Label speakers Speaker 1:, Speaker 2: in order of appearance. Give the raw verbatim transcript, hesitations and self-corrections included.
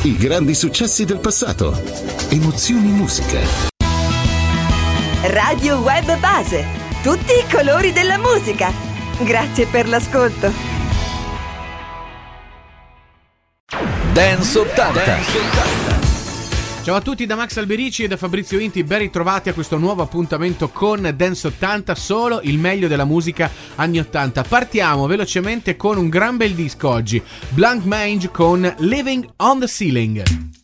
Speaker 1: I grandi successi del passato. Emozioni musica.
Speaker 2: Radio Web Base. Tutti i colori della musica. Grazie per l'ascolto.
Speaker 3: Dance ottanta.
Speaker 4: Ciao a tutti da Max Alberici e da Fabrizio Inti, ben ritrovati a questo nuovo appuntamento con Dance ottanta, solo il meglio della musica anni ottanta. Partiamo velocemente con un gran bel disco oggi, Blank Mange con Living on the Ceiling.